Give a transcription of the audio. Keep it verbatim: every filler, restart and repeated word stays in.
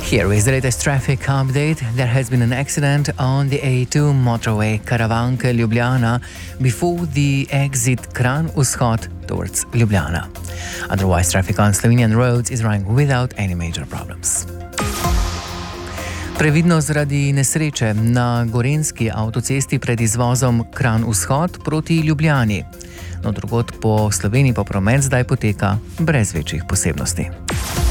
Here is the latest traffic update. There has been an accident on the A two motorway Karavanke-Ljubljana before the exit Kranj Vzhod towards Ljubljana. Otherwise, traffic on Slovenian roads is running without any major problems. Previdno zaradi nesreče na gorenjski avtocesti pred izvozom Kranj Vzhod proti Ljubljani. No, drugod po Sloveniji pa promet zdaj poteka brez večjih posebnosti.